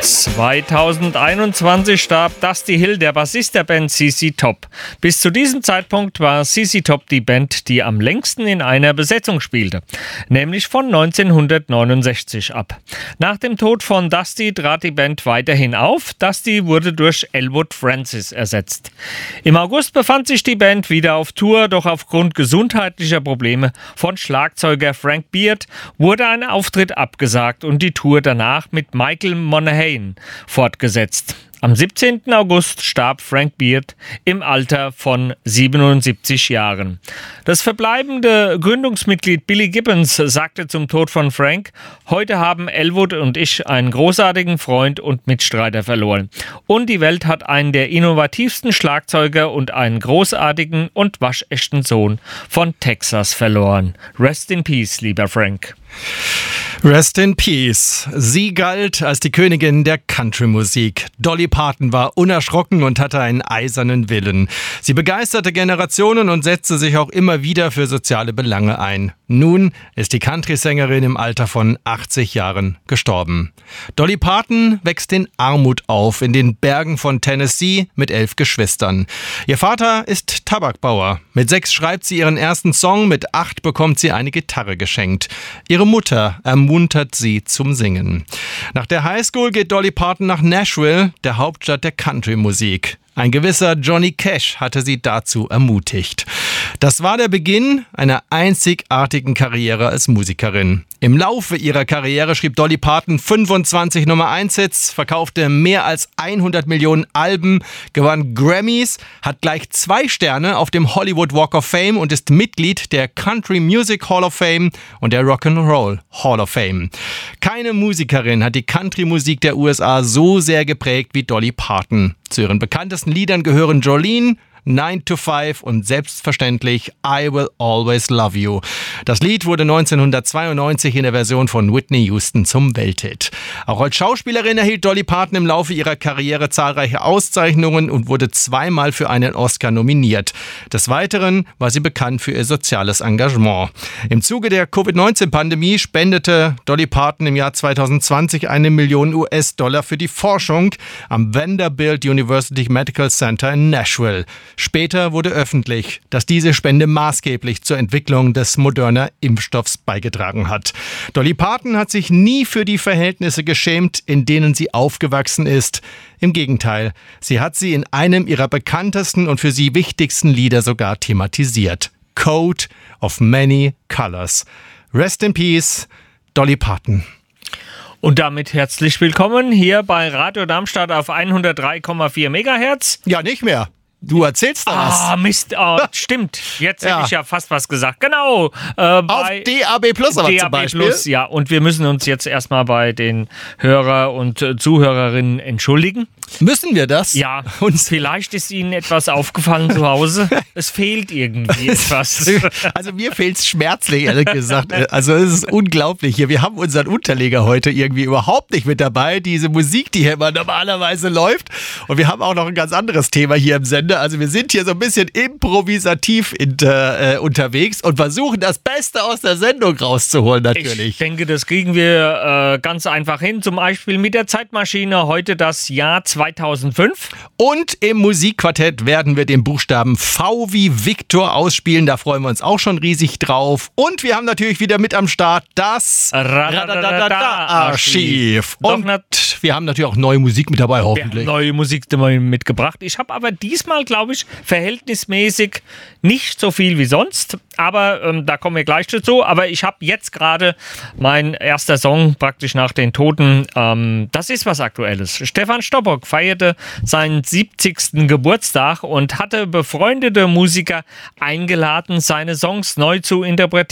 2021 starb Dusty Hill, der Bassist der Band ZZ Top. Bis zu diesem Zeitpunkt war ZZ Top die Band, die am längsten in einer Besetzung spielte, nämlich von 1969 ab. Nach dem Tod von Dusty trat die Band weiterhin auf. Dusty wurde durch Elwood Francis ersetzt. Im August befand sich die Band wieder auf Tour, doch aufgrund gesundheitlicher Probleme von Schlagzeuger Frank Beard wurde ein Auftritt abgesagt und die Tour danach mit Michael Monaghan fortgesetzt. Am 17. August starb Frank Beard im Alter von 77 Jahren. Das verbleibende Gründungsmitglied Billy Gibbons sagte zum Tod von Frank: Heute haben Elwood und ich einen großartigen Freund und Mitstreiter verloren. Und die Welt hat einen der innovativsten Schlagzeuger und einen großartigen und waschechten Sohn von Texas verloren. Rest in peace, lieber Frank. Rest in Peace. Sie galt als die Königin der Country-Musik. Dolly Parton war unerschrocken und hatte einen eisernen Willen. Sie begeisterte Generationen und setzte sich auch immer wieder für soziale Belange ein. Nun ist die Country-Sängerin im Alter von 80 Jahren gestorben. Dolly Parton wächst in Armut auf, in den Bergen von Tennessee mit 11 Geschwistern. Ihr Vater ist Tabakbauer. Mit 6 schreibt sie ihren ersten Song, mit 8 bekommt sie eine Gitarre geschenkt. Ihre Mutter ermuntert sie zum Singen. Nach der Highschool geht Dolly Parton nach Nashville, der Hauptstadt der Country-Musik. Ein gewisser Johnny Cash hatte sie dazu ermutigt. Das war der Beginn einer einzigartigen Karriere als Musikerin. Im Laufe ihrer Karriere schrieb Dolly Parton 25 Nummer-1-Hits, verkaufte mehr als 100 Millionen Alben, gewann Grammys, hat gleich 2 Sterne auf dem Hollywood Walk of Fame und ist Mitglied der Country Music Hall of Fame und der Rock'n'Roll Hall of Fame. Keine Musikerin hat die Country-Musik der USA so sehr geprägt wie Dolly Parton. Zu ihren bekanntesten Liedern gehören Jolene, 9 to 5 und selbstverständlich I Will Always Love You. Das Lied wurde 1992 in der Version von Whitney Houston zum Welthit. Auch als Schauspielerin erhielt Dolly Parton im Laufe ihrer Karriere zahlreiche Auszeichnungen und wurde 2-mal für einen Oscar nominiert. Des Weiteren war sie bekannt für ihr soziales Engagement. Im Zuge der Covid-19-Pandemie spendete Dolly Parton im Jahr 2020 1 Million US-Dollar für die Forschung am Vanderbilt University Medical Center in Nashville. Später wurde öffentlich, dass diese Spende maßgeblich zur Entwicklung des Moderna Impfstoffs beigetragen hat. Dolly Parton hat sich nie für die Verhältnisse geschämt, in denen sie aufgewachsen ist. Im Gegenteil, sie hat sie in einem ihrer bekanntesten und für sie wichtigsten Lieder sogar thematisiert. Coat of Many Colors. Rest in Peace, Dolly Parton. Und damit herzlich willkommen hier bei Radio Darmstadt auf 103,4 MHz. Ja, nicht mehr. Du erzählst da was. Ah, Mist, stimmt. Jetzt hätte ich ja fast was gesagt. Genau. Auf DAB Plus aber zum Beispiel. Plus, ja. Und wir müssen uns jetzt erstmal bei den Hörer und Zuhörerinnen entschuldigen. Müssen wir das? Ja, und vielleicht ist Ihnen etwas aufgefallen zu Hause. Es fehlt irgendwie etwas. Also mir fehlt es schmerzlich, ehrlich gesagt. Also es ist unglaublich hier. Wir haben unseren Unterleger heute irgendwie überhaupt nicht mit dabei. Diese Musik, die hier immer normalerweise läuft. Und wir haben auch noch ein ganz anderes Thema hier im Sender. Also wir sind hier so ein bisschen improvisativ unterwegs und versuchen das Beste aus der Sendung rauszuholen natürlich. Ich denke, das kriegen wir ganz einfach hin. Zum Beispiel mit der Zeitmaschine heute das Jahr 2005. Und im Musikquartett werden wir den Buchstaben V wie Viktor ausspielen. Da freuen wir uns auch schon riesig drauf. Und wir haben natürlich wieder mit am Start das Archiv. Und wir haben natürlich auch neue Musik mit dabei, hoffentlich. Neue Musik mitgebracht. Ich habe aber diesmal, glaube ich, verhältnismäßig nicht so viel wie sonst. Aber da kommen wir gleich dazu. Aber ich habe jetzt gerade mein erster Song praktisch nach den Toten. Das ist was Aktuelles. Stefan Stoppock feierte seinen 70. Geburtstag und hatte befreundete Musiker eingeladen, seine Songs neu zu interpretieren.